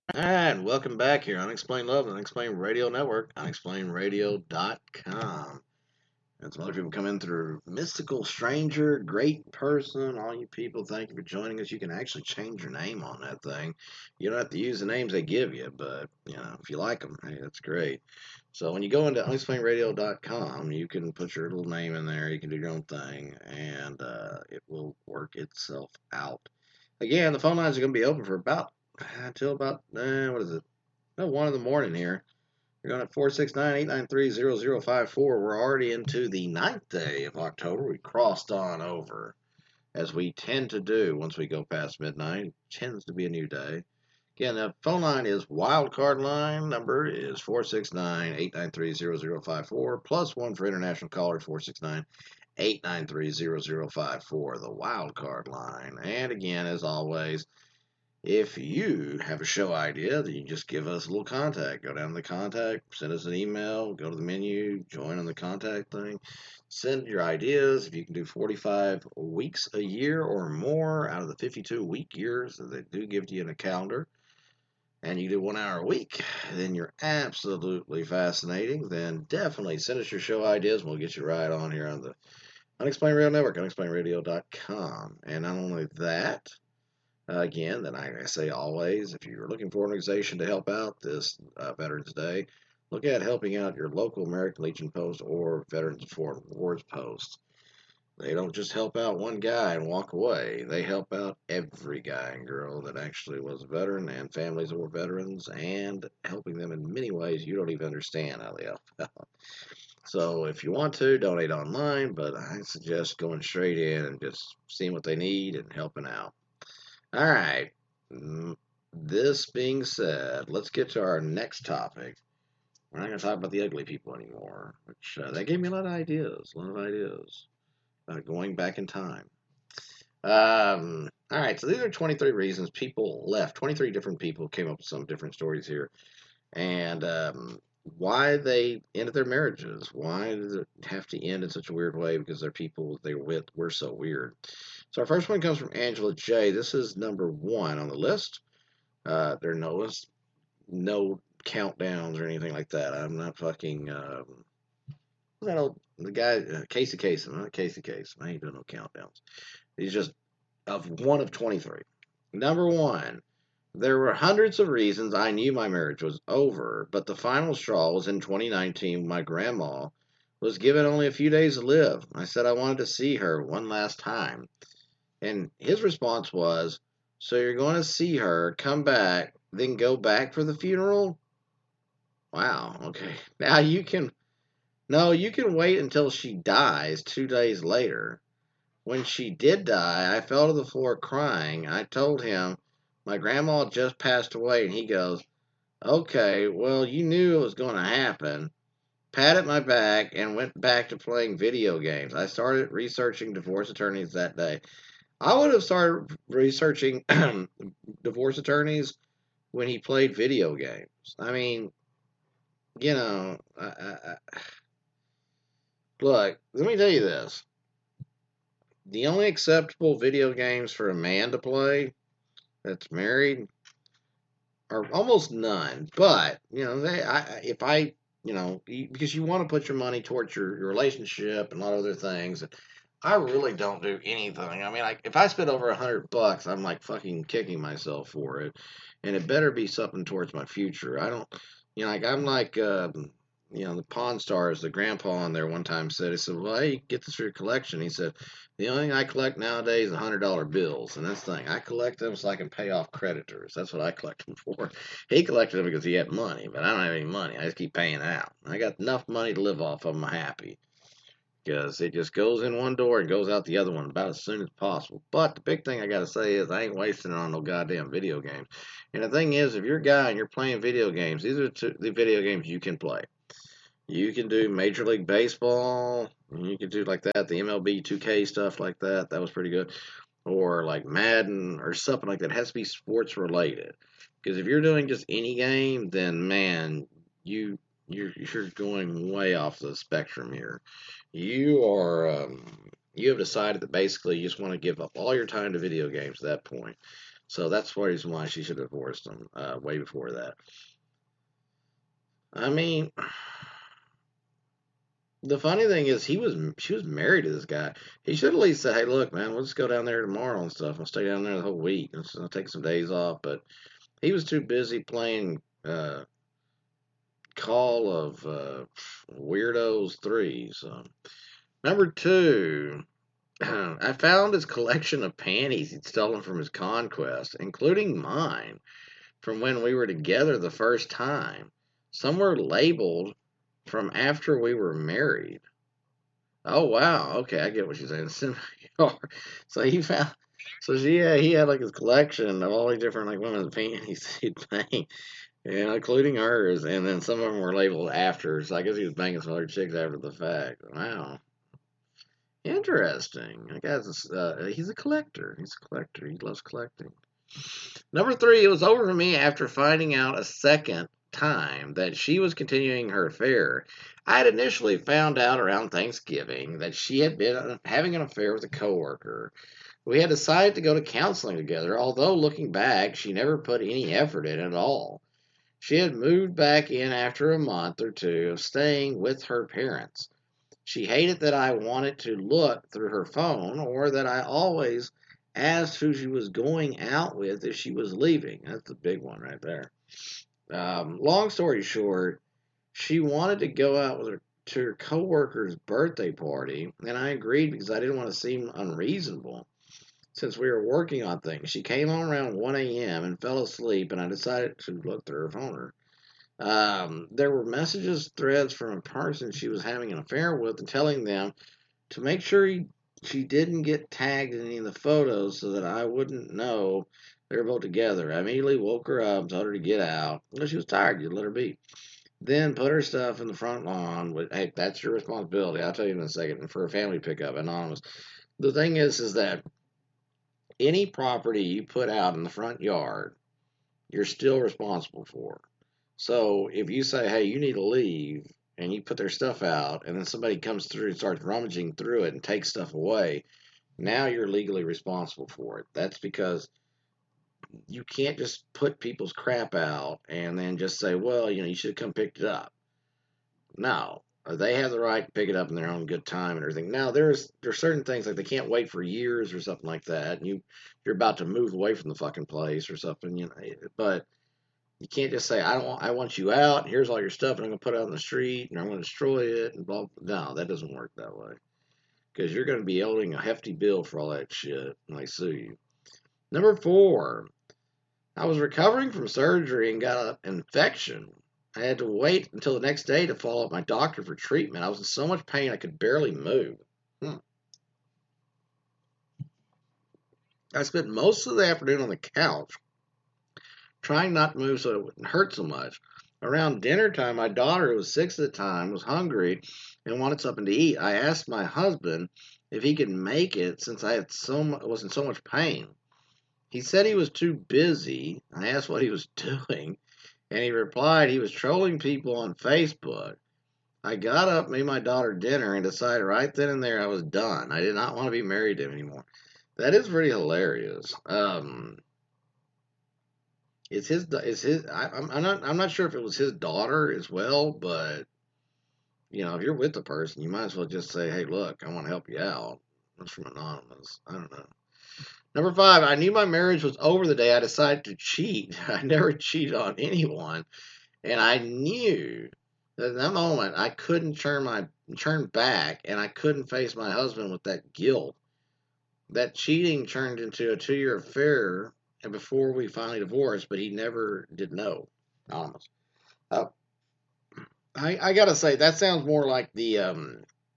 And welcome back here, Unexplained Love, Unexplained Radio Network, unexplainеdradio.com. And some other people come in through Mystical Stranger, Great Person. All you people, thank you for joining us. You can actually change your name on that thing. You don't have to use the names they give you, but if you like them, hey, that's great. So when you go into unexplainedradio.com, you can put your little name in there. You can do your own thing, and it will work itself out. Again, the phone lines are going to be open for about until about what is it? No, 1 in the morning here. We're going at 469-893-0054. We're already into the ninth day of October. We crossed on over, as we tend to do once we go past midnight. It tends to be a new day. Again, the phone line is wildcard line. Number is 469-893-0054, plus one for international callers, 469-893-0054, the wildcard line. And again, as always, if you have a show idea, then you just give us a little contact. Go down to the contact, send us an email, go to the menu, join on the contact thing, send your ideas. If you can do 45 weeks a year or more out of the 52 week years that they do give to you in a calendar, and you do 1 hour a week, then you're absolutely fascinating. Then definitely send us your show ideas, and we'll get you right on here on the Unexplained Radio Network, unexplainedradio.com. And not only that, again, then I say always, if you're looking for an organization to help out this Veterans Day, look at helping out your local American Legion post or Veterans of Foreign Wars post. They don't just help out one guy and walk away. They help out every guy and girl that actually was a veteran and families that were veterans, and helping them in many ways you don't even understand how they help out. So if you want to, donate online, but I suggest going straight in and just seeing what they need and helping out. All right. This being said, let's get to our next topic. We're not going to talk about the ugly people anymore, which that gave me a lot of ideas. About going back in time. All right, so these are 23 reasons people left. 23 different people came up with some different stories here. And why they ended their marriages. Why did it have to end in such a weird way? Because their people they were with were so weird. So our first one comes from Angela J. This is number 1 on the list. There are no countdowns or anything like that. I'm not fucking that old the guy Casey Kasem, not Casey Kasem. I ain't doing no countdowns. He's just of 1 of 23. Number 1. There were hundreds of reasons I knew my marriage was over, but the final straw was in 2019 when my grandma was given only a few days to live. I said I wanted to see her one last time. And his response was, "So you're going to see her, come back, then go back for the funeral?" Wow, okay. Now you can, no, you can wait until she dies 2 days later. When she did die, I fell to the floor crying. I told him my grandma just passed away, and he goes, "Okay, well, you knew it was going to happen." Patted my back and went back to playing video games. I started researching divorce attorneys that day. I would have started researching divorce attorneys when he played video games. I mean, you know, look, let me tell you this. The only acceptable video games for a man to play that's married are almost none. But, if I, because you want to put your money towards your relationship and a lot of other things. I really don't do anything. I mean, like if I spend over $100, I'm like fucking kicking myself for it, and it better be something towards my future. I don't, like I'm like, the Pawn Stars. The grandpa on there one time said, he said, "Well, hey, get this for your collection." He said, "The only thing I collect nowadays is $100 bills, and that's the thing. I collect them so I can pay off creditors. That's what I collect them for." He collected them because he had money, but I don't have any money. I just keep paying it out. I got enough money to live off of them. I'm happy because it just goes in one door and goes out the other one about as soon as possible. But the big thing I got to say is I ain't wasting it on no goddamn video games. And the thing is, if you're a guy and you're playing video games, these are the video games you can play. You can do Major League Baseball. You can do like that, the MLB 2K stuff like that. That was pretty good. Or like Madden or something like that. It has to be sports related. Because if you're doing just any game, then man, you're going way off the spectrum here. You are you have decided that basically you just want to give up all your time to video games at that point. So that's the reason why she should have divorced him way before that. I mean, the funny thing is, she was married to this guy. He should at least say, "Hey, look, man, we'll just go down there tomorrow and stuff. I'll stay down there the whole week. I'll take some days off." But he was too busy playing Call of Weirdos 3. So number two, I found his collection of panties he'd stolen from his conquest, including mine, from when we were together the first time. Some were labeled from after we were married. Oh wow, okay, I get what she's saying. So he found, so he had like his collection of all these different like women's panties he'd bang, including hers, and then some of them were labeled after. So I guess he was banging some other chicks after the fact. Wow, interesting. I guess he's a collector. He's a collector. He loves collecting. Number three, it was over for me after finding out a second time that she was continuing her affair. I had initially found out around Thanksgiving that she had been having an affair with a coworker. We had decided to go to counseling together, although looking back, she never put any effort in at all. She had moved back in after a month or two of staying with her parents. She hated that I wanted to look through her phone or that I always asked who she was going out with if she was leaving. That's the big one right there. Long story short, she wanted to go out with her to her coworker's birthday party, and I agreed because I didn't want to seem unreasonable since we were working on things. She came home around 1 a.m. and fell asleep, and I decided to look through her phone. There were messages, threads from a person she was having an affair with, and telling them to make sure she didn't get tagged in any of the photos so that I wouldn't know they were both together. I immediately woke her up, told her to get out. Well, she was tired. You let her be. Then put her stuff in the front lawn. Hey, that's your responsibility. I'll tell you in a second. And for a family pickup, anonymous. The thing is that any property you put out in the front yard, you're still responsible for. So if you say, hey, you need to leave, and you put their stuff out, and then somebody comes through and starts rummaging through it and takes stuff away, now you're legally responsible for it. That's because you can't just put people's crap out and then just say, well, you should have come pick it up. No, they have the right to pick it up in their own good time and everything. Now, there's certain things like they can't wait for years or something like that, and you're about to move away from the fucking place or something, but you can't just say, I want you out, here's all your stuff, and I'm going to put it out on the street, and I'm going to destroy it, and blah, blah. No, that doesn't work that way. Because you're going to be owing a hefty bill for all that shit when they sue you. Number four, I was recovering from surgery and got an infection. I had to wait until the next day to follow up my doctor for treatment. I was in so much pain I could barely move. I spent most of the afternoon on the couch, trying not to move so it wouldn't hurt so much. Around dinner time, my daughter, who was 6 at the time, was hungry and wanted something to eat. I asked my husband if he could make it since I was in so much pain. He said he was too busy. I asked what he was doing, and he replied he was trolling people on Facebook. I got up, made my daughter dinner, and decided right then and there I was done. I did not want to be married to him anymore. That is pretty hilarious. It's his. I'm not sure if it was his daughter as well, but if you're with the person, you might as well just say, "Hey, look, I want to help you out." That's from anonymous. I don't know. Number five, I knew my marriage was over the day I decided to cheat. I never cheated on anyone, and I knew that in that moment I couldn't turn back, and I couldn't face my husband with that guilt. That cheating turned into a 2-year affair, and before we finally divorced, but he never did know. Anonymous. Uh, I gotta say that sounds more like the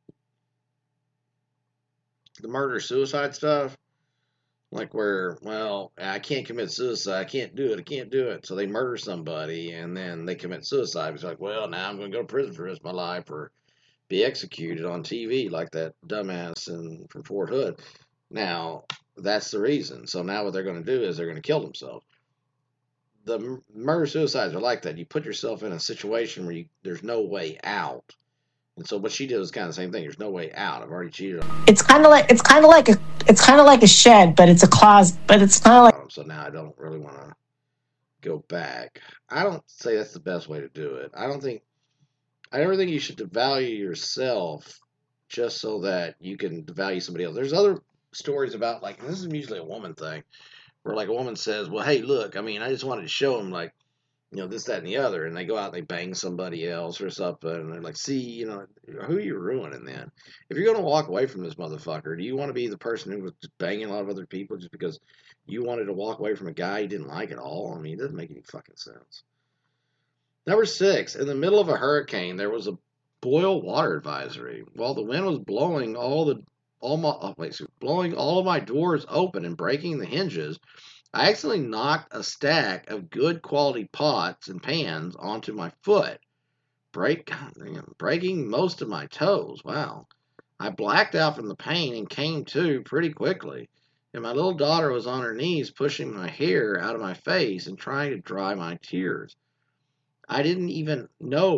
murder suicide stuff. Like where, well, I can't commit suicide. I can't do it. I can't do it. So they murder somebody and then they commit suicide. It's like, well, now I'm going to go to prison for the rest of my life or be executed on TV like that dumbass from Fort Hood. Now, that's the reason. So now what they're going to do is they're going to kill themselves. The murder suicides are like that. You put yourself in a situation where there's no way out. And so what she did was kind of the same thing. There's no way out. I've already cheated on it's kind of like a shed, but it's a closet. But it's kind of like them, so now I don't really want to go back. I don't say that's the best way to do it. I never think you should devalue yourself just so that you can devalue somebody else. There's other stories about, like, this is usually a woman thing, where like a woman says, "Well, hey, look, I mean, I just wanted to show him, like, this, that, and the other," and they go out and they bang somebody else or something, and they're like, "See, who are you ruining then? If you're gonna walk away from this motherfucker, do you want to be the person who was just banging a lot of other people just because you wanted to walk away from a guy you didn't like at all? I mean, it doesn't make any fucking sense." Number 6, in the middle of a hurricane, there was a boil water advisory. While the wind was blowing blowing all of my doors open and breaking the hinges, I accidentally knocked a stack of good quality pots and pans onto my foot, breaking most of my toes. Wow. I blacked out from the pain and came to pretty quickly, and my little daughter was on her knees pushing my hair out of my face and trying to dry my tears. I didn't even know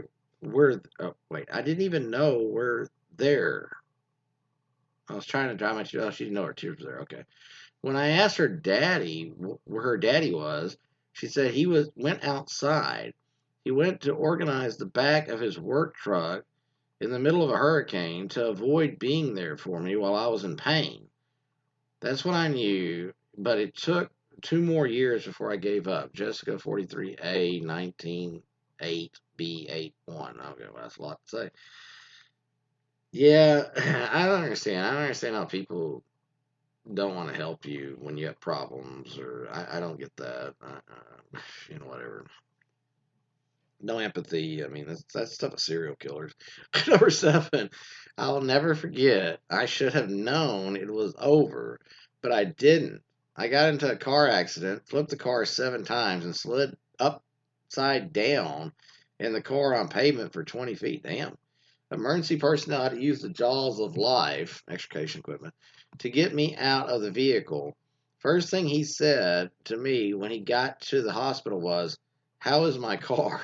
I didn't even know we're there. I was trying to dry my tears. Oh, she didn't know her tears were there. Okay. When I asked her daddy where her daddy was, she said went outside. He went to organize the back of his work truck in the middle of a hurricane to avoid being there for me while I was in pain. That's what I knew, but it took 2 more years before I gave up. Jessica 43A 198B81. Okay, well, that's a lot to say. Yeah, I don't understand. I don't understand how people don't want to help you when you have problems, or I don't get that. Whatever. No empathy. I mean, that's stuff of serial killers. Number 7, I'll never forget. I should have known it was over, but I didn't. I got into a car accident, flipped the car 7 times, and slid upside down in the car on pavement for 20 feet. Damn. Emergency personnel had to use the jaws of life, extrication equipment, to get me out of the vehicle. First thing he said to me when he got to the hospital was, "How is my car?"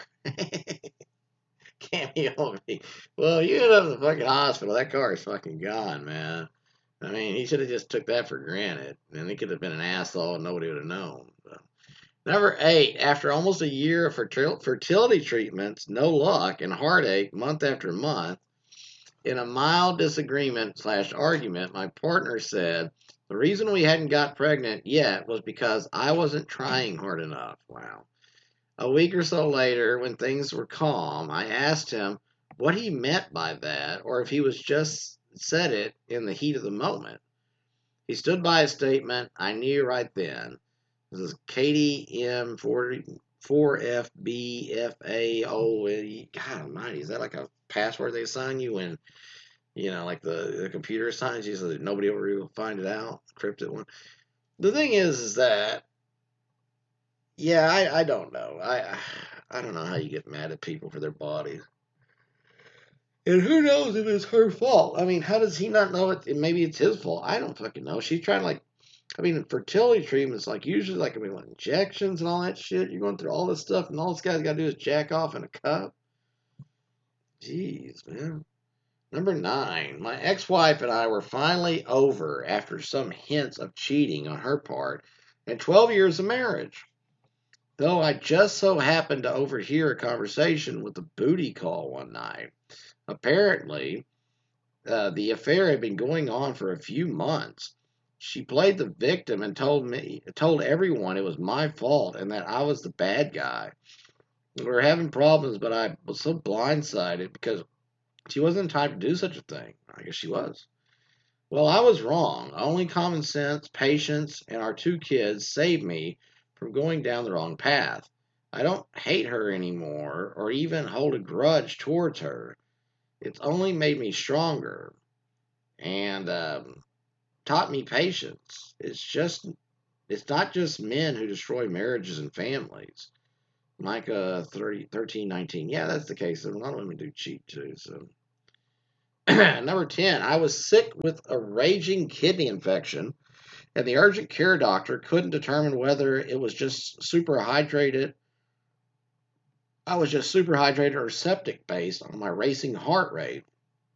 Can't be on me. Well, you ended up in the fucking hospital. That car is fucking gone, man. I mean, he should have just took that for granted, and he could have been an asshole and nobody would have known. But. Number 8, after almost a year of fertility treatments, no luck, and heartache month after month, in a mild disagreement/argument, my partner said the reason we hadn't got pregnant yet was because I wasn't trying hard enough. Wow. A week or so later, when things were calm, I asked him what he meant by that, or if he was just said it in the heat of the moment. He stood by his statement. I knew right then. This is Katie M4FBFAO. God almighty, is that like a password they assign you when, like the computer assigns you so that nobody will find it out? Encrypted one. The thing is that, yeah, I don't know. I don't know how you get mad at people for their bodies. And who knows if it's her fault? I mean, how does he not know it? Maybe it's his fault. I don't fucking know. She's trying to, fertility treatments, usually, injections and all that shit. You're going through all this stuff, and all this guy's got to do is jack off in a cup. Jeez, man. Number 9, my ex-wife and I were finally over after some hints of cheating on her part and 12 years of marriage. Though I just so happened to overhear a conversation with the booty call one night. Apparently, the affair had been going on for a few months. She played the victim and told everyone it was my fault and that I was the bad guy. We were having problems, but I was so blindsided because she wasn't the type to do such a thing. I guess she was. Well, I was wrong. Only common sense, patience, and our 2 kids saved me from going down the wrong path. I don't hate her anymore or even hold a grudge towards her. It's only made me stronger and taught me patience. It's not just men who destroy marriages and families. Micah 13:19. Yeah, that's the case. A lot of women do cheat too. So, number 10. I was sick with a raging kidney infection, and the urgent care doctor couldn't determine whether it was just superhydrated I was just super hydrated or septic based on my racing heart rate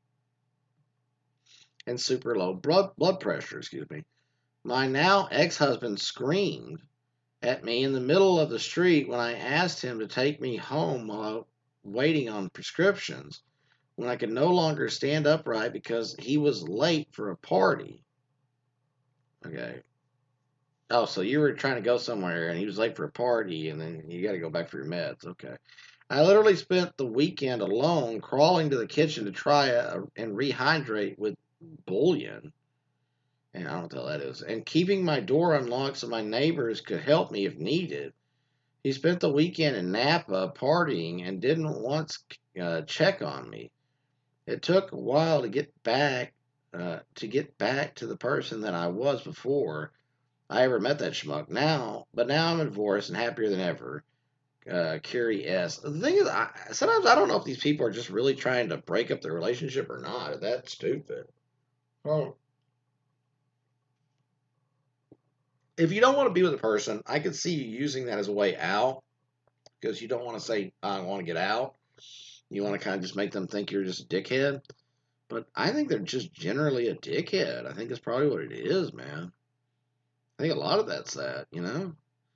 and super low blood pressure, excuse me. My now ex-husband screamed at me in the middle of the street when I asked him to take me home while waiting on prescriptions when I could no longer stand upright because he was late for a party. Okay. Oh, so you were trying to go somewhere and he was late for a party and then you got to go back for your meds. Okay. I literally spent the weekend alone crawling to the kitchen to try and rehydrate with bouillon. And I don't know what the hell that is. And keeping my door unlocked so my neighbors could help me if needed. He spent the weekend in Napa partying and didn't once check on me. It took a while to get back to the person that I was before I ever met that schmuck. But now I'm divorced and happier than ever. Carrie S. The thing is, sometimes I don't know if these people are just really trying to break up their relationship or not. That's stupid. Well, if you don't want to be with a person, I could see you using that as a way out because you don't want to say, I want to get out. You want to kind of just make them think you're just a dickhead. But I think they're just generally a dickhead. I think that's probably what it is, man. I think a lot of that's that, you know?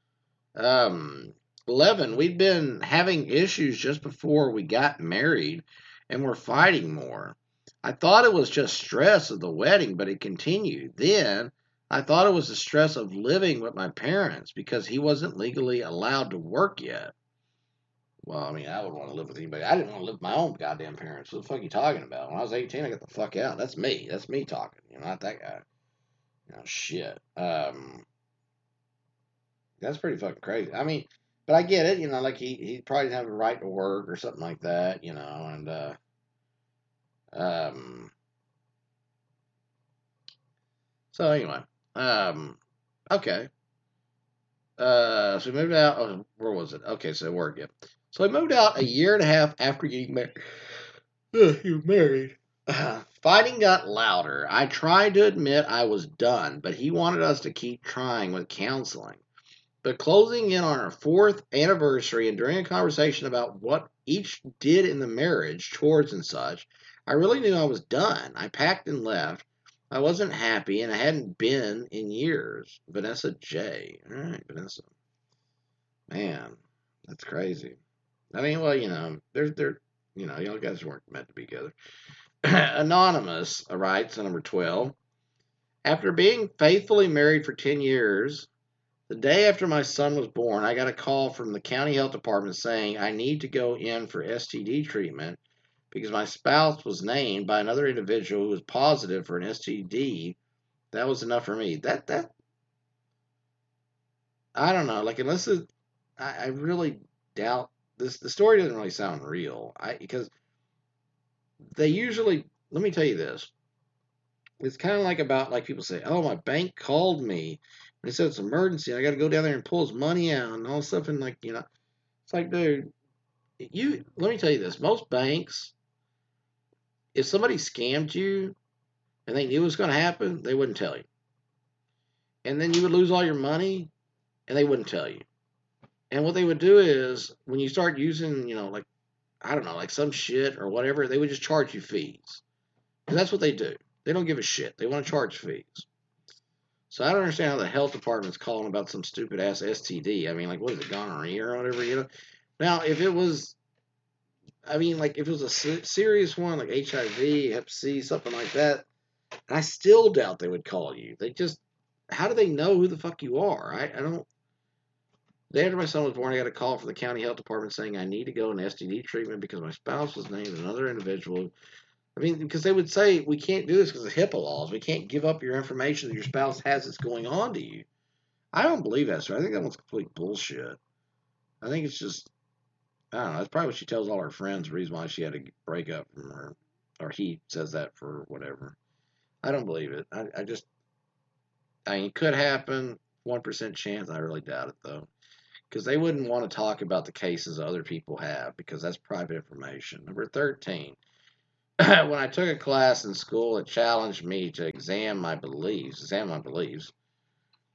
11, we'd been having issues just before we got married and we're fighting more. I thought it was just stress of the wedding, but it continued. Then I thought it was the stress of living with my parents because he wasn't legally allowed to work yet. Well, I mean, I would want to live with anybody. I didn't want to live with my own goddamn parents. What the fuck are you talking about? When I was 18, I got the fuck out. That's me. That's me talking. You know, not that guy. You know, shit. That's pretty fucking crazy. I mean, but I get it. You know, like he probably didn't have a right to work or something like that. You know, and um. So anyway, okay. So we moved out. Oh, where was it? Okay, so work. Yeah. So we moved out a year and a half after getting married. You were married. Fighting got louder. I tried to admit I was done, but he wanted us to keep trying with counseling. But closing in on our fourth anniversary and during a conversation about what each did in the marriage, chores and such, I really knew I was done. I packed and left. I wasn't happy and I hadn't been in years. Vanessa J. All right, Vanessa. Man, that's crazy. I mean, well, you know, y'all guys weren't meant to be together. Anonymous writes on number 12. After being faithfully married for 10 years, the day after my son was born, I got a call from the county health department saying I need to go in for STD treatment because my spouse was named by another individual who was positive for an STD. That was enough for me. That I don't know. Like unless I really doubt this. The story doesn't really sound real. Because they usually. Let me tell you this. It's kind of like about like people say, "Oh, my bank called me and they said it's an emergency. I got to go down there and pull his money out and all this stuff." And like it's like, dude, let me tell you this. Most banks, if somebody scammed you and they knew it was going to happen, they wouldn't tell you. And then you would lose all your money and they wouldn't tell you. And what they would do is when you start using, like, I don't know, like some shit or whatever, they would just charge you fees. Because that's what they do. They don't give a shit. They want to charge fees. So I don't understand how the health department's calling about some stupid ass STD. I mean, like, what is it, gonorrhea or whatever, Now, if it was, like, if it was a serious one, like HIV, Hep C, something like that, I still doubt they would call you. How do they know who the fuck you are? I don't. The day after my son was born, I got a call from the county health department saying I need to go in STD treatment because my spouse was named another individual. I mean, because they would say we can't do this because of HIPAA laws. We can't give up your information that your spouse has that's going on to you. I don't believe that, sir. I think that one's complete bullshit. I think it's just, I don't know. That's probably what she tells all her friends. The reason why she had to break up from her, or he says that for whatever. I don't believe it. I mean, it could happen. 1% chance. I really doubt it though, because they wouldn't want to talk about the cases other people have because that's private information. Number 13. When I took a class in school, it challenged me to examine my beliefs.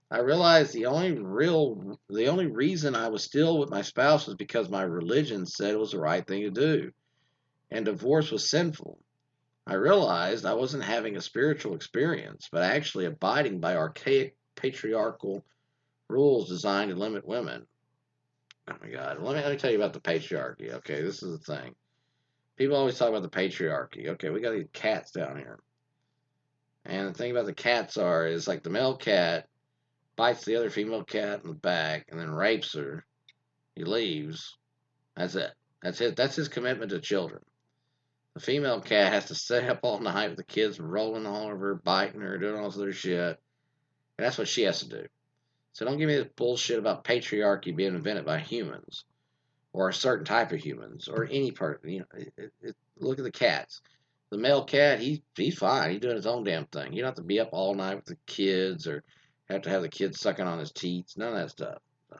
I realized the only reason I was still with my spouse was because my religion said it was the right thing to do, and divorce was sinful. I realized I wasn't having a spiritual experience, but actually abiding by archaic patriarchal rules designed to limit women. Oh my God. Let me tell you about the patriarchy. Okay, this is the thing. People always talk about the patriarchy. Okay, we got these cats down here. And the thing about the cats is like the male cat bites the other female cat in the back and then rapes her. He leaves. That's it. That's it. That's his commitment to children. The female cat has to stay up all night with the kids rolling all over her, biting her, doing all this other shit. And that's what she has to do. So don't give me this bullshit about patriarchy being invented by humans or a certain type of humans or any part. Look at the cats. The male cat, he's fine. He's doing his own damn thing. You don't have to be up all night with the kids or have to have the kids sucking on his teats. None of that stuff. So,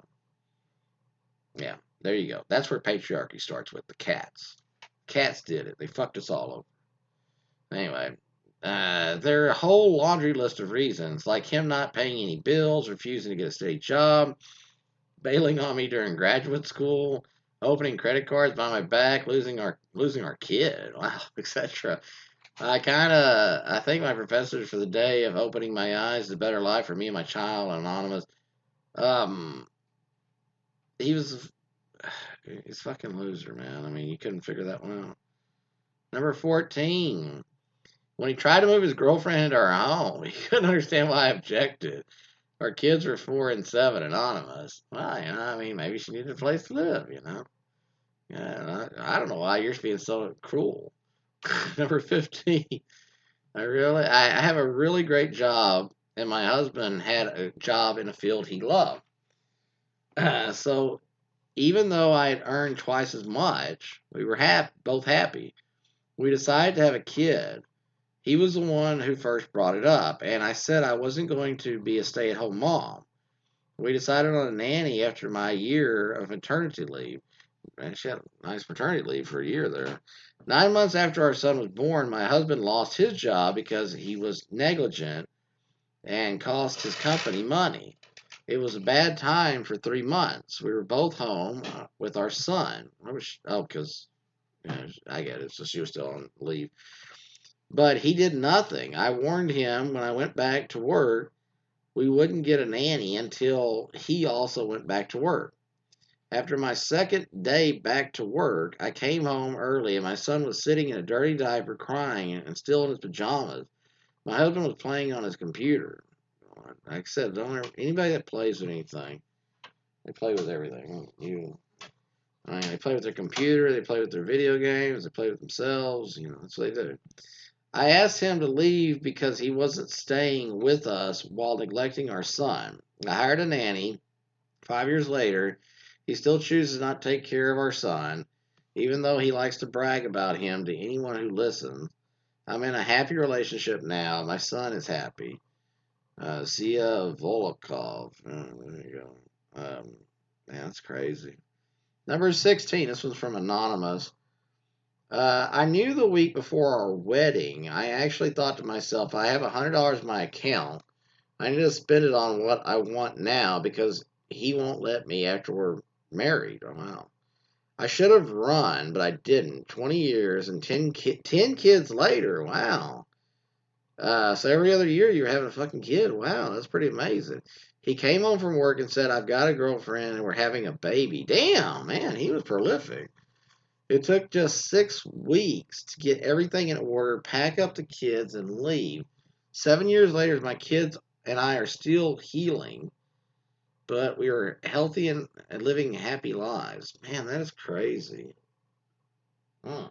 yeah, there you go. That's where patriarchy starts with the cats. Cats did it. They fucked us all over. Anyway, there are a whole laundry list of reasons, like him not paying any bills, refusing to get a steady job, bailing on me during graduate school, opening credit cards behind my back, losing our kid, wow, etc. I thank my professors for the day of opening my eyes to a better life for me and my child. Anonymous. Um, he's a fucking loser, man. I mean, you couldn't figure that one out. Number 14. When he tried to move his girlfriend into our home, he couldn't understand why I objected. Our kids were 4 and 7, anonymous. Well, I mean, maybe she needed a place to live, Yeah, I don't know why you're being so cruel. Number 15. I have a really great job, and my husband had a job in a field he loved. So even though I had earned twice as much, we were both happy. We decided to have a kid. He was the one who first brought it up, and I said I wasn't going to be a stay-at-home mom. We decided on a nanny after my year of maternity leave. And she had a nice maternity leave for a year there. 9 months after our son was born, my husband lost his job because he was negligent and cost his company money. It was a bad time for 3 months. We were both home with our son. Because I get it. So she was still on leave. But he did nothing. I warned him when I went back to work we wouldn't get a nanny until he also went back to work. After my second day back to work, I came home early and my son was sitting in a dirty diaper crying and still in his pajamas. My husband was playing on his computer. Like I said, anybody that plays with anything, they play with everything. They play with their computer, they play with their video games, they play with themselves. That's what they do. I asked him to leave because he wasn't staying with us while neglecting our son. I hired a nanny. 5 years later, he still chooses not to take care of our son, even though he likes to brag about him to anyone who listens. I'm in a happy relationship now. My son is happy. Zia Volokov. There you go. Man, that's crazy. Number 16. This one's from Anonymous. I knew the week before our wedding, I actually thought to myself, I have $100 in my account. I need to spend it on what I want now because he won't let me after we're married. Oh, wow. I should have run, but I didn't. 20 years and 10 kids later. Wow. So every other year you're having a fucking kid. Wow, that's pretty amazing. He came home from work and said, I've got a girlfriend and we're having a baby. Damn, man, he was prolific. It took just 6 weeks to get everything in order, pack up the kids, and leave. 7 years later, my kids and I are still healing, but we are healthy and living happy lives. Man, that is crazy. Huh.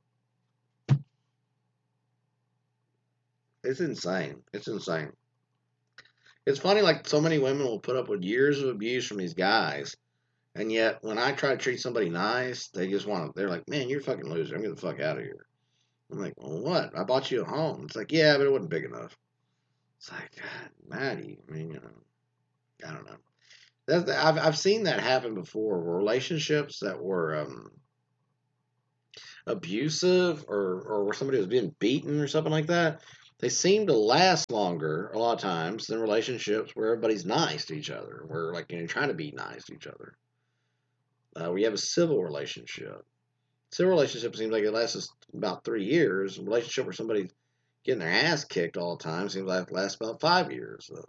It's insane. It's insane. It's funny, like, so many women will put up with years of abuse from these guys. And yet, when I try to treat somebody nice, they're like, man, you're a fucking loser. I'm getting the fuck out of here. I'm like, well, what? I bought you a home. It's like, yeah, but it wasn't big enough. It's like, God, Maddie. I mean, I don't know. I've seen that happen before, where relationships that were abusive or where somebody was being beaten or something like that. they seem to last longer a lot of times than relationships where everybody's nice to each other. Where like trying to be nice to each other. We have a civil relationship. Civil relationship seems like it lasts about 3 years. A relationship where somebody's getting their ass kicked all the time seems like it lasts about 5 years. So,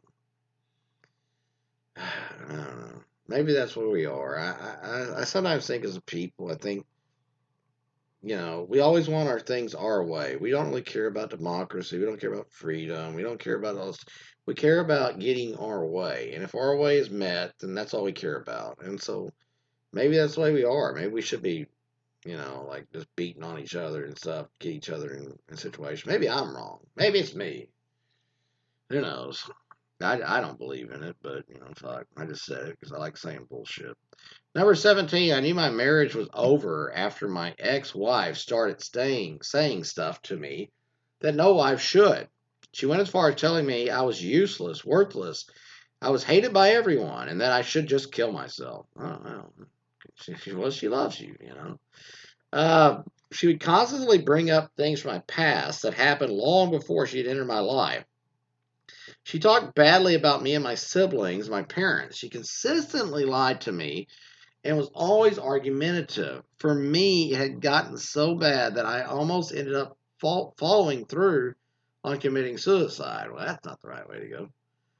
I don't know. Maybe that's where we are. I sometimes think as a people, I think, we always want our things our way. We don't really care about democracy. We don't care about freedom. We don't care about all this. We care about getting our way. And if our way is met, then that's all we care about. And so maybe that's the way we are. Maybe we should be, like just beating on each other and stuff, get each other in situations. Maybe I'm wrong. Maybe it's me. Who knows? I don't believe in it, but, fuck. I just said it because I like saying bullshit. Number 17, I knew my marriage was over after my ex-wife started saying stuff to me that no wife should. She went as far as telling me I was useless, worthless, I was hated by everyone, and that I should just kill myself. Oh, well, she loves you, She would constantly bring up things from my past that happened long before she had entered my life. She talked badly about me and my siblings, my parents. She consistently lied to me and was always argumentative. For me, it had gotten so bad that I almost ended up following through on committing suicide. Well, that's not the right way to go.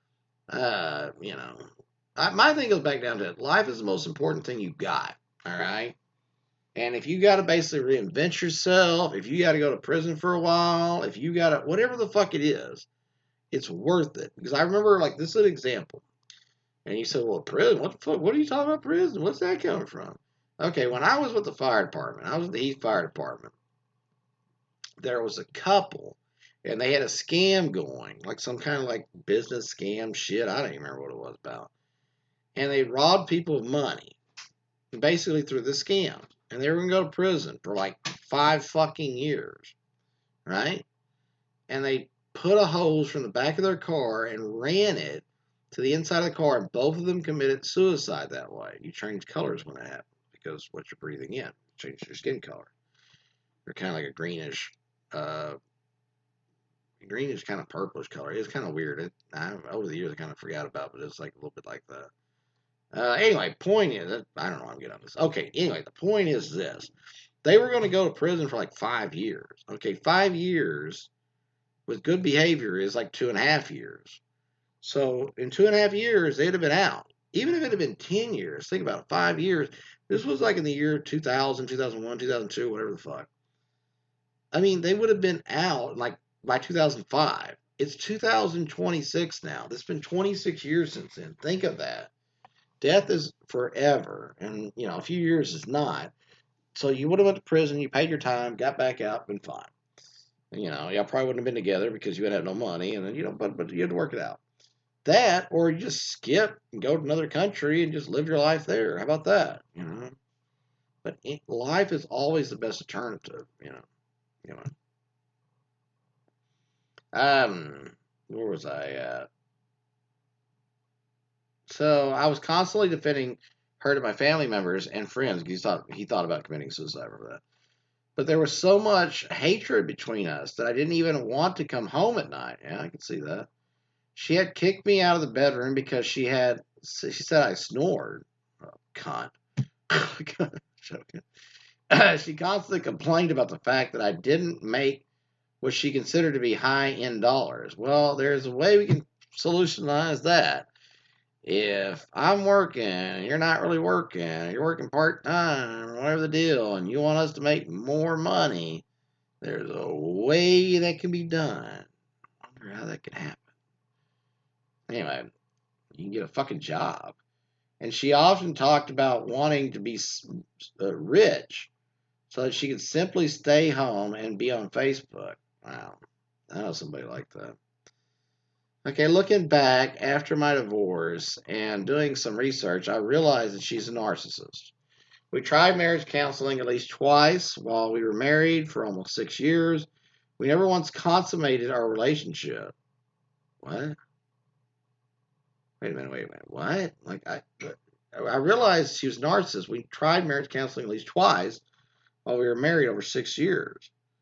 My thing goes back down to it. Life is the most important thing you got, all right? And if you got to basically reinvent yourself, if you got to go to prison for a while, if you got to, whatever the fuck it is, it's worth it. Because I remember, like, this is an example. And you said, well, prison? What the fuck? What are you talking about prison? What's that coming from? Okay, when I was with the fire department, I was with the East Fire Department, there was a couple, and they had a scam going, like some kind of like business scam shit. I don't even remember what it was about. And they robbed people of money, basically through the scam. And they were going to go to prison for like 5 fucking years, right? And they put a hose from the back of their car and ran it to the inside of the car, and both of them committed suicide that way. You change colors when that happens because what you're breathing in changes your skin color. They're kind of like a greenish kind of purplish color. It's kind of weird. Over the years, I kind of forgot about, but it's like a little bit like that. Anyway, point is, I don't know how I'm getting on this. Okay, anyway, the point is this. They were going to go to prison for like 5 years. Okay, 5 years with good behavior is like 2.5 years. So in 2.5 years, they'd have been out. Even if it had been 10 years, think about it, 5 years. This was like in the year 2000, 2001, 2002, whatever the fuck. I mean, they would have been out like by 2005. It's 2026 now. It's been 26 years since then. Think of that. Death is forever, and a few years is not. So you would have went to prison, you paid your time, got back out, been fine. Y'all probably wouldn't have been together because you would have no money, and then but you had to work it out. That, or you just skip and go to another country and just live your life there. How about that? But life is always the best alternative. Where was I at? So I was constantly defending her to my family members and friends because he thought about committing suicide over that. But there was so much hatred between us that I didn't even want to come home at night. Yeah, I can see that. She had kicked me out of the bedroom because she said I snored. Oh, cunt. She constantly complained about the fact that I didn't make what she considered to be high-end dollars. Well, there's a way we can solutionize that. If I'm working, you're not really working, you're working part-time, whatever the deal, and you want us to make more money, there's a way that can be done. I wonder how that could happen. Anyway, you can get a fucking job. And she often talked about wanting to be rich so that she could simply stay home and be on Facebook. Wow. I know somebody like that. Okay, looking back after my divorce and doing some research, I realized that she's a narcissist. We tried marriage counseling at least twice while we were married for almost 6 years. We never once consummated our relationship. What? Wait a minute. What? I realized she was a narcissist. We tried marriage counseling at least twice while we were married over 6 years.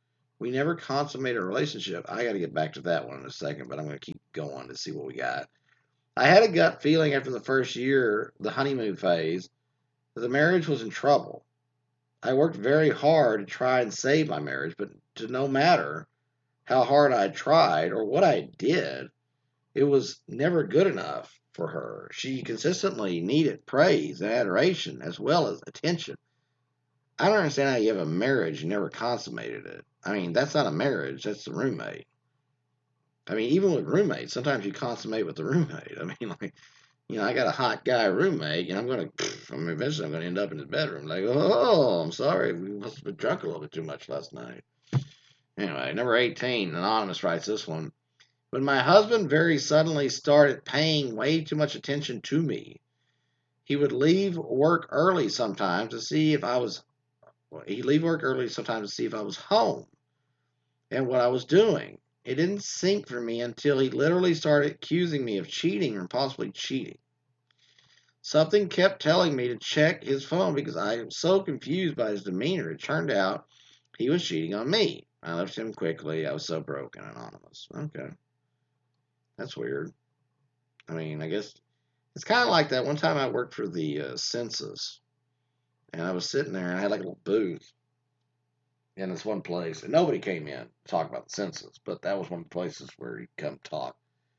We never consummated a relationship. I got to get back to that one in a second, but I'm going to keep going to see what we got. I had a gut feeling after the first year, the honeymoon phase, that the marriage was in trouble. I worked very hard to try and save my marriage, but to no matter how hard I tried or what I did, it was never good enough for her. She consistently needed praise and adoration as well as attention. I don't understand how you have a marriage and never consummated it. I mean, that's not a marriage, that's a roommate. I mean, even with roommates, sometimes you consummate with the roommate. I mean, like, I got a hot guy roommate, and eventually I'm going to end up in his bedroom. Like, oh, I'm sorry, we must have been drunk a little bit too much last night. Anyway, number 18, Anonymous writes this one. When my husband very suddenly started paying way too much attention to me, he would leave work early sometimes to see if I was home and what I was doing. It didn't sink for me until he literally started accusing me of cheating or possibly cheating. Something kept telling me to check his phone because I was so confused by his demeanor. It turned out he was cheating on me. I left him quickly. I was so broken. Anonymous. Okay. That's weird. I mean, I guess it's kind of like that. One time I worked for the census, and I was sitting there, and I had like a little booth in this one place, and nobody came in to talk about the census, but that was one of the places where you come talk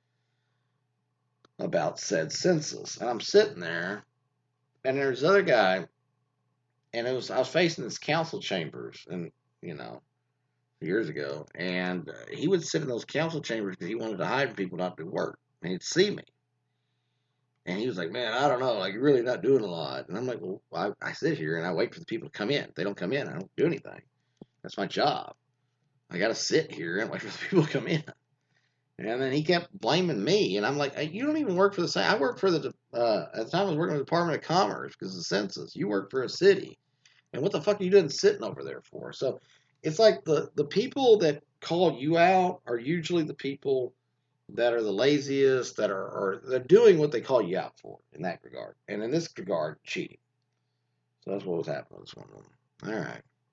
about said census. And I'm sitting there, and there's this other guy, and I was facing this council chambers, and years ago, and he would sit in those council chambers because he wanted to hide from people not to work, and he'd see me. And he was like, man, I don't know, like, you're really not doing a lot. And I'm like, well, I sit here and I wait for the people to come in. If they don't come in, I don't do anything. That's my job. I got to sit here and wait for the people to come in. And then he kept blaming me. And I'm like, hey, you don't even work for the same. I work for at the time I was working for the Department of Commerce because of the census. You work for a city. And what the fuck are you doing sitting over there for? So it's like the people that call you out are usually the people that are the laziest, that are they're doing what they call you out for in that regard. And in this regard, cheating. So that's what was happening with this one. All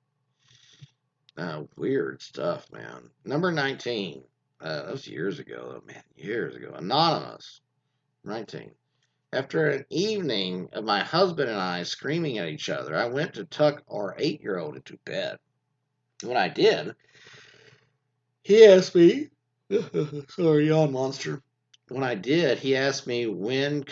right. Weird stuff, man. Number 19. That was years ago, man. Years ago. Anonymous. 19. After an evening of my husband and I screaming at each other, I went to tuck our 8-year-old into bed. When I did, he asked me, sorry, yawn monster. When I did, he asked me when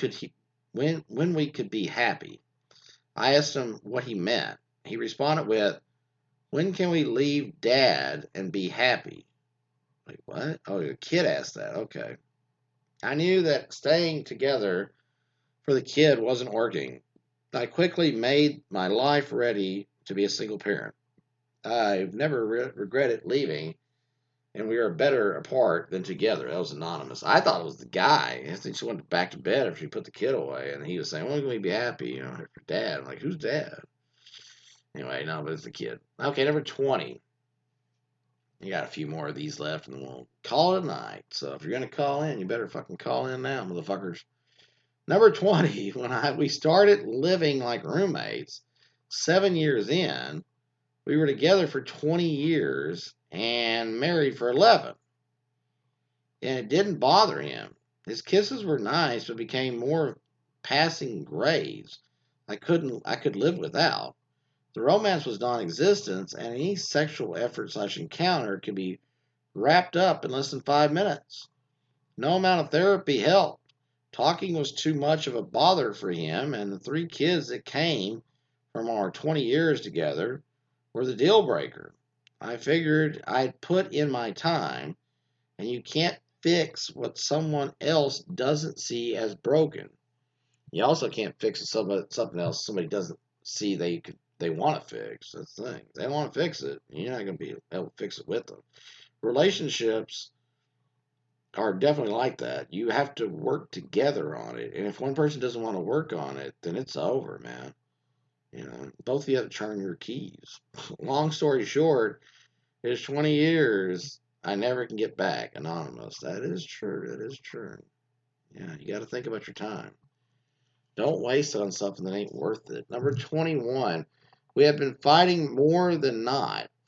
we could be happy. I asked him what he meant. He responded with, when can we leave Dad and be happy? Like, what? Oh, the kid asked that. Okay. I knew that staying together for the kid wasn't working. I quickly made my life ready to be a single parent. I've never regretted leaving, and we are better apart than together. That was anonymous. I thought it was the guy. I think she went back to bed after she put the kid away, and he was saying, when can we be happy, for Dad? I'm like, who's Dad? Anyway, no, but it's the kid. Okay, number 20. You got a few more of these left, and we'll call it a night. So if you're going to call in, you better fucking call in now, motherfuckers. Number 20, when we started living like roommates, 7 years in, we were together for 20 years and married for 11. And it didn't bother him. His kisses were nice, but became more passing graze. I could live without. The romance was non-existent, and any sexual effort/encounter could be wrapped up in less than 5 minutes. No amount of therapy helped. Talking was too much of a bother for him, and the 3 kids that came from our 20 years together were the deal breaker. I figured I'd put in my time, and you can't fix what someone else doesn't see as broken. You also can't fix something else somebody doesn't see they want to fix. That's the thing. If they want to fix it, you're not going to be able to fix it with them. Relationships are definitely like that. You have to work together on it. And if one person doesn't want to work on it, then it's over, man. Both of you have to turn your keys. Long story short, it's 20 years. I never can get back. Anonymous. That is true. That is true. Yeah, you got to think about your time. Don't waste it on something that ain't worth it. Number 21. We have been fighting more than not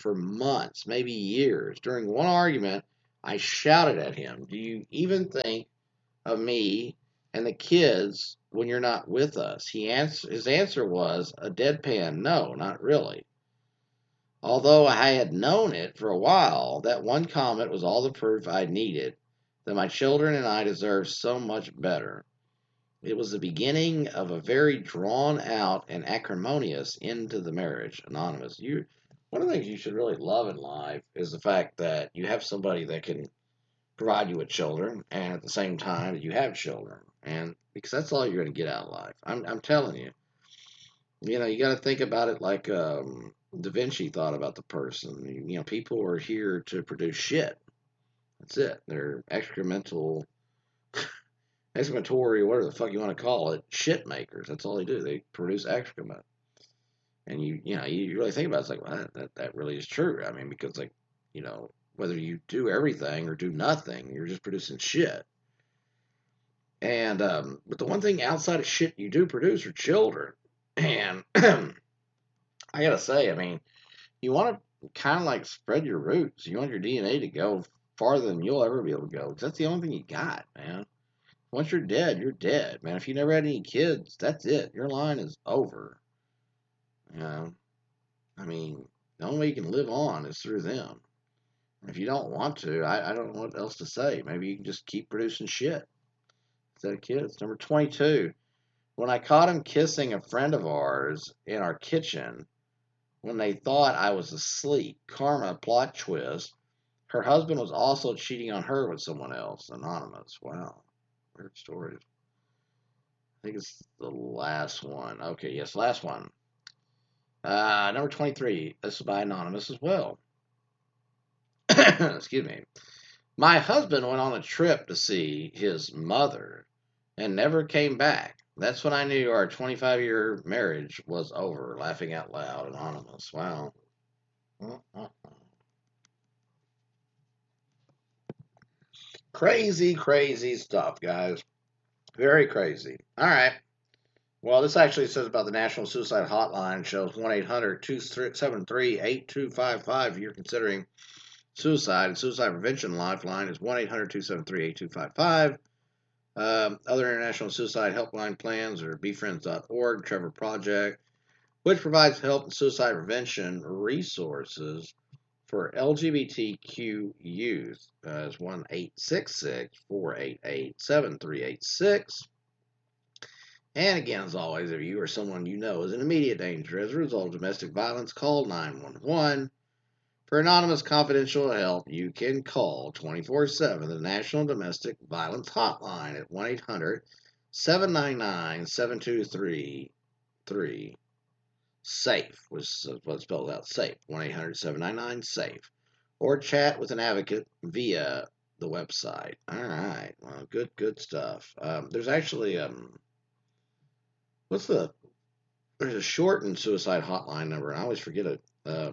for months, maybe years. During one argument, I shouted at him, "Do you even think of me and the kids when you're not with us?" His answer was a deadpan, "No, not really." Although I had known it for a while, that one comment was all the proof I needed that my children and I deserved so much better. It was the beginning of a very drawn out and acrimonious end to the marriage. Anonymous. One of the things you should really love in life is the fact that you have somebody that can provide you with children, and at the same time you have children, and because that's all you're going to get out of life. I'm telling you. You got to think about it like Da Vinci thought about the person. People are here to produce shit. That's it. They're excrematory, whatever the fuck you want to call it, shit makers. That's all they do. They produce excrement. And you really think about it, it's like, well, that really is true. I mean, because whether you do everything or do nothing, you're just producing shit. And but the one thing outside of shit you do produce are children. And I gotta say, I mean, you want to kind of like spread your roots. You want your DNA to go farther than you'll ever be able to go, because that's the only thing you got, man. Once you're dead, man. If you never had any kids, that's it. Your line is over. I mean, the only way you can live on is through them. If you don't want to, I don't know what else to say. Maybe you can just keep producing shit instead of kids. Number 22. When I caught him kissing a friend of ours in our kitchen when they thought I was asleep. Karma, plot twist. Her husband was also cheating on her with someone else. Anonymous. Wow. Weird stories. I think it's the last one. Okay, yes, last one. Number 23. This is by Anonymous as well. Excuse me. My husband went on a trip to see his mother and never came back. That's when I knew our 25-year marriage was over. Laughing out loud. Anonymous. Wow. Crazy, crazy stuff, guys. Very crazy. All right. Well, this actually says about the National Suicide Hotline. Shows 1-800-273-8255 if you're considering suicide. And Suicide Prevention Lifeline is 1-800-273-8255. Other international suicide helpline plans are befriends.org, Trevor Project, which provides help and suicide prevention resources for LGBTQ youth. Is 1-866-488-7386. And again, as always, if you or someone you know is in immediate danger as a result of domestic violence, call 911. For anonymous confidential help, you can call 24/7 the National Domestic Violence Hotline at 1-800-799-7233. SAFE, which is what's spelled out, SAFE. 1-800-799-SAFE. Or chat with an advocate via the website. All right. Well, good stuff. There's actually there's a shortened suicide hotline number, and I always forget it.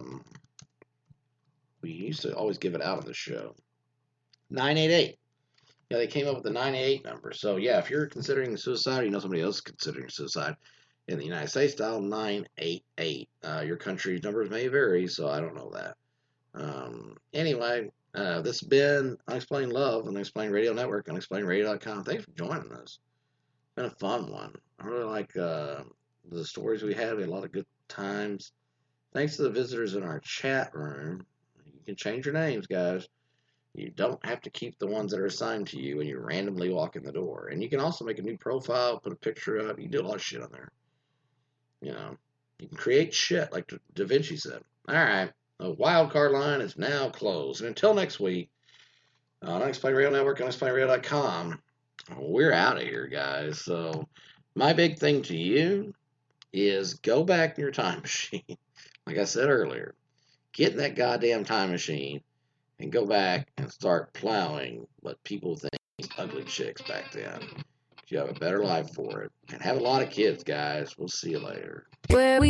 We used to always give it out on the show. 988. Yeah, they came up with the 988 number. So, yeah, if you're considering suicide, or you know somebody else considering suicide in the United States, dial 988. Your country's numbers may vary, so I don't know that. Anyway, this has been Unexplained Love on the Unexplained Radio Network, unexplainedradio.com. Thanks for joining us. It's been a fun one. I really like the stories we had. We had a lot of good times. Thanks to the visitors in our chat room. You can change your names, guys. You don't have to keep the ones that are assigned to you when you randomly walk in the door. And you can also make a new profile, put a picture up. You can do a lot of shit on there. You can create shit, like Da Vinci said. All right. The wild card line is now closed. And until next week, on Unexplained Radio Network, unexplainedradio.com, we're out of here, guys. So my big thing to you is go back in your time machine. Like I said earlier, get in that goddamn time machine and go back and start plowing what people think ugly chicks back then. You have a better life for it. And have a lot of kids, guys. We'll see you later.